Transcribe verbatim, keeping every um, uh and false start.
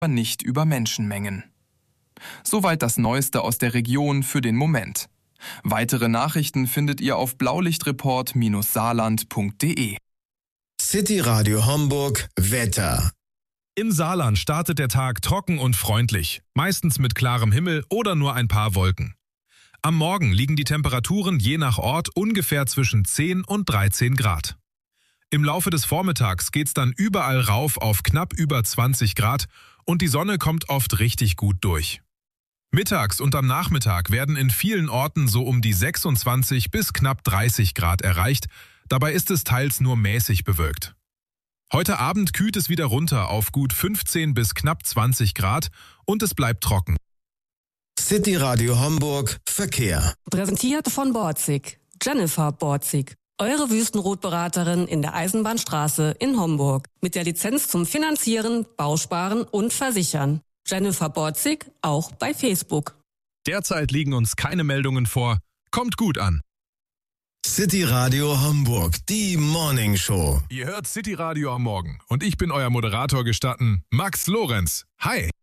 nicht über Menschenmengen. Soweit das Neueste aus der Region für den Moment. Weitere Nachrichten findet ihr auf blaulichtreport Saarland punkt de. City Radio Homburg Wetter. Im Saarland startet der Tag trocken und freundlich, meistens mit klarem Himmel oder nur ein paar Wolken. Am Morgen liegen die Temperaturen je nach Ort ungefähr zwischen zehn und dreizehn Grad. Im Laufe des Vormittags geht's dann überall rauf auf knapp über zwanzig Grad und die Sonne kommt oft richtig gut durch. Mittags und am Nachmittag werden in vielen Orten so um die sechsundzwanzig bis knapp dreißig Grad erreicht, dabei ist es teils nur mäßig bewölkt. Heute Abend kühlt es wieder runter auf gut fünfzehn bis knapp zwanzig Grad und es bleibt trocken. City Radio Homburg Verkehr. Präsentiert von Borzig. Jennifer Borzig. Eure Wüstenrotberaterin in der Eisenbahnstraße in Homburg. Mit der Lizenz zum Finanzieren, Bausparen und Versichern. Jennifer Borzig auch bei Facebook. Derzeit liegen uns keine Meldungen vor. Kommt gut an. City Radio Homburg, die Morning Show. Ihr hört City Radio am Morgen und ich bin euer Moderator gestatten, Max Lorenz. Hi!